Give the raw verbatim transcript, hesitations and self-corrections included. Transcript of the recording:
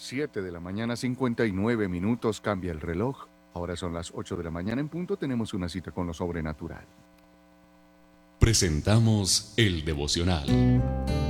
siete de la mañana, cincuenta y nueve minutos, cambia el reloj. Ahora son las ocho de la mañana en punto, tenemos una cita con lo sobrenatural. Presentamos el devocional.